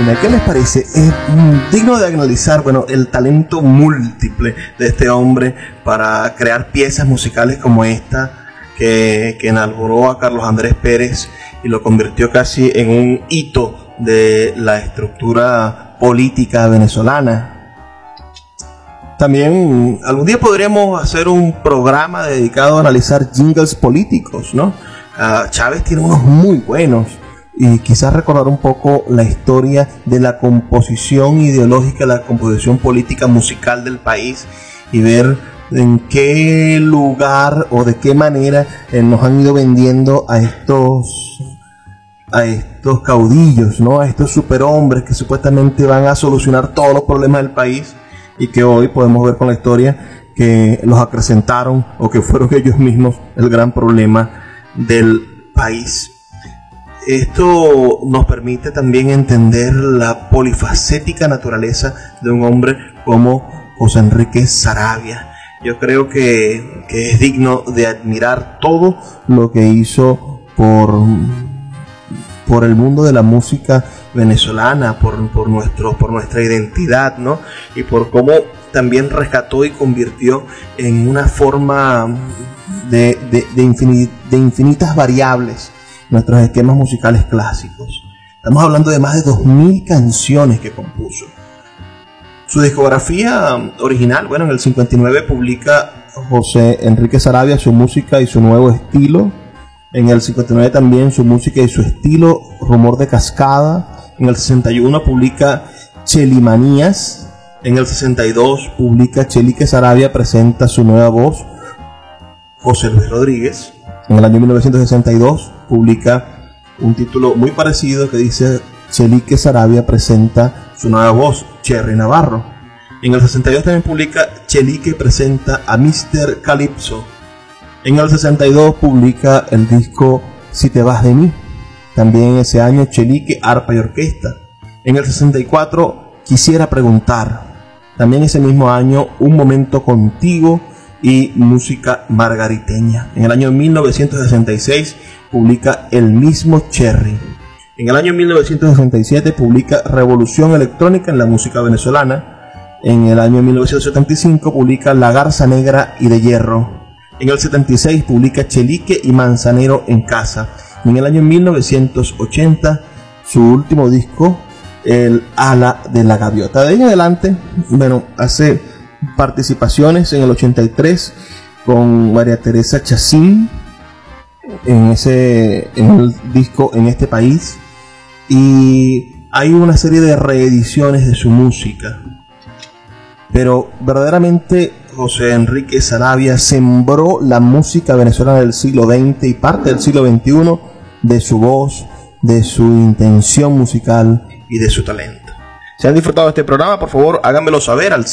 Jaime, ¿qué les parece? Es digno de analizar, bueno, el talento múltiple de este hombre para crear piezas musicales como esta, que enalboró a Carlos Andrés Pérez y lo convirtió casi en un hito de la estructura política venezolana. También algún día podríamos hacer un programa dedicado a analizar jingles políticos, ¿no? Chávez tiene unos muy buenos, y quizás recordar un poco la historia de la composición ideológica, la composición política musical del país, y ver en qué lugar o de qué manera nos han ido vendiendo a estos caudillos, ¿no? A estos superhombres que supuestamente van a solucionar todos los problemas del país, y que hoy podemos ver con la historia que los acrecentaron, o que fueron ellos mismos el gran problema del país. Esto nos permite también entender la polifacética naturaleza de un hombre como José Enrique Saravia. Yo creo que es digno de admirar todo lo que hizo por el mundo de la música venezolana, por nuestra identidad, ¿no? Y por cómo también rescató y convirtió en una forma de infinitas variables nuestros esquemas musicales clásicos. Estamos hablando de más de 2000 canciones que compuso. Su discografía original, bueno, en el 59 publica José Enrique Saravia Su música y su nuevo estilo. En el 59 también Su música y su estilo, Rumor de cascada. En el 61 publica Chelimanías. En el 62 publica Chelique Saravia presenta su nueva voz, José Luis Rodríguez. En el año 1962 publica un título muy parecido que dice Chelique Saravia presenta su nueva voz, Cherry Navarro. En el 62 también publica Chelique presenta a Mr. Calypso. En el 62 publica el disco Si te vas de mí. También ese año Chelique, arpa y orquesta. En el 64 Quisiera preguntar. También ese mismo año Un momento contigo y música margariteña. En el año 1966 publica El mismo Cherry. En el año 1967 publica Revolución electrónica en la música venezolana. En el año 1975 publica La garza negra y de hierro. En el 76 publica Chelique y Manzanero en casa. Y en el año 1980 su último disco, El ala de la gaviota. De ahí en adelante, bueno, hace participaciones en el 83 con María Teresa Chacín en el disco En este país, y hay una serie de reediciones de su música. Pero verdaderamente José Enrique Saravia sembró la música venezolana del siglo XX y parte del siglo XXI de su voz, de su intención musical y de su talento. Si han disfrutado de este programa, por favor háganmelo saber al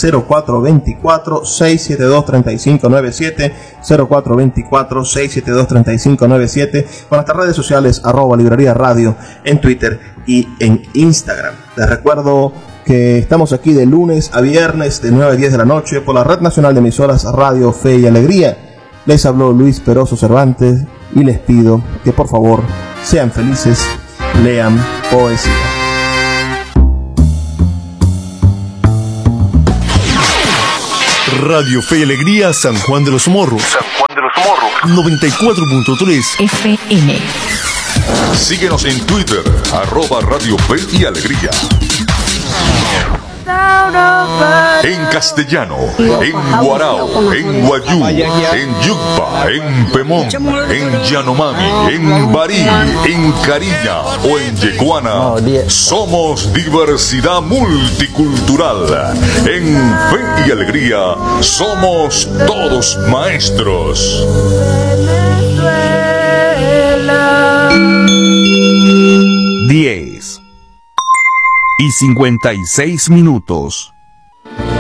0424-672-3597, 0424-672-3597, con nuestras redes sociales @librería radio en Twitter y en Instagram. Les recuerdo que estamos aquí de lunes a viernes de 9 a 10 de la noche por la Red Nacional de Emisoras Radio Fe y Alegría. Les habló Luis Peroso Cervantes y les pido que por favor sean felices, lean poesía. Radio Fe y Alegría, San Juan de los Morros. 94.3 FM. Síguenos en Twitter, @Radio Fe y Alegría. En castellano, en guarao, en guayú, en yucpa, en pemón, en yanomami, en barí, en cariña o en yeguana. Somos diversidad multicultural. En Fe y Alegría somos todos maestros. 10:56.